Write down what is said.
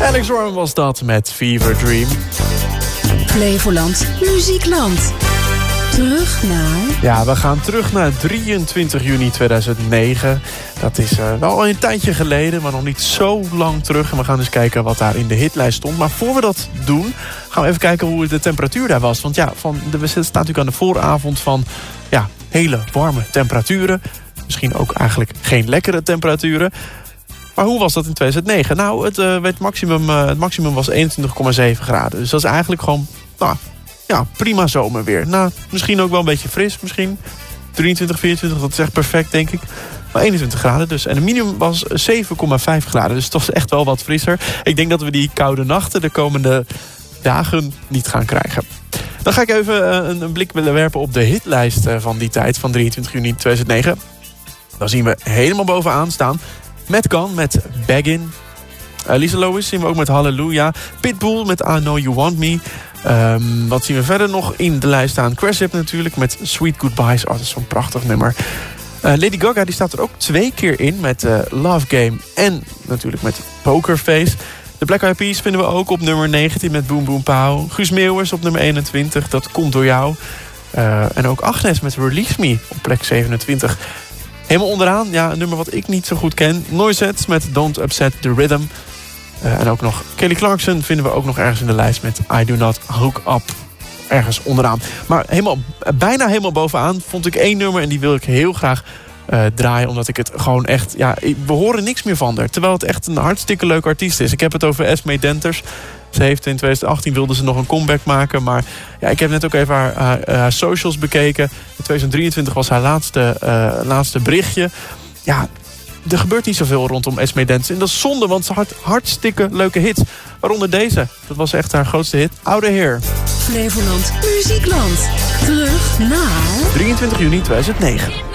Alex Warren was dat met Fever Dream. Flevoland Muziekland. Terug naar... Ja, we gaan terug naar 23 juni 2009. Dat is wel al een tijdje geleden, maar nog niet zo lang terug. En we gaan dus kijken wat daar in de hitlijst stond. Maar voor we dat doen, gaan we even kijken hoe de temperatuur daar was. Want ja, we staan natuurlijk aan de vooravond van hele warme temperaturen. Misschien ook eigenlijk geen lekkere temperaturen. Maar hoe was dat in 2009? Nou, het maximum was 21,7 graden. Dus dat is eigenlijk gewoon prima zomerweer. Nou, misschien ook wel een beetje fris. Misschien 23, 24, dat is echt perfect, denk ik. Maar 21 graden dus. En de minimum was 7,5 graden. Dus het was echt wel wat frisser. Ik denk dat we die koude nachten de komende dagen niet gaan krijgen. Dan ga ik even een blik willen werpen op de hitlijst van die tijd. Van 23 juni 2009. Dan zien we helemaal bovenaan staan Matt Gunn met Baggin. Lisa Lois zien we ook met Hallelujah. Pitbull met I Know You Want Me. Wat zien we verder nog in de lijst staan? Craship natuurlijk met Sweet Goodbyes. Oh, dat is zo'n prachtig nummer. Lady Gaga die staat er ook 2 keer in met Love Game en natuurlijk met Poker Face. De Black Eyed Peas vinden we ook op nummer 19 met Boom Boom Pow. Guus Meeuwers op nummer 21, dat komt door jou. En ook Agnes met Release Me op plek 27. Helemaal onderaan, een nummer wat ik niet zo goed ken. Noisettes met Don't Upset the Rhythm. En ook nog Kelly Clarkson vinden we ook nog ergens in de lijst met I Do Not Hook Up. Ergens onderaan. Maar bijna helemaal bovenaan vond ik 1 nummer en die wil ik heel graag draaien. Omdat ik het gewoon echt... we horen niks meer van haar. Terwijl het echt een hartstikke leuk artiest is. Ik heb het over Esme Denters. Ze heeft in 2018 wilde ze nog een comeback maken. Maar ik heb net ook even haar socials bekeken. In 2023 was haar laatste berichtje. Ja, er gebeurt niet zoveel rondom Esme Denters. En dat is zonde, want ze had hartstikke leuke hits. Waaronder deze. Dat was echt haar grootste hit. Oude Heer. Flevoland Muziekland. Terug naar 23 juni 2009.